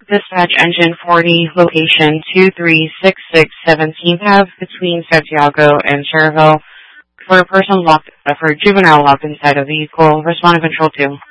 Dispatch Engine 40, location 2366 17th Ave between Santiago and Cherville for a person locked, for a juvenile locked inside a vehicle. Respond to Control 2.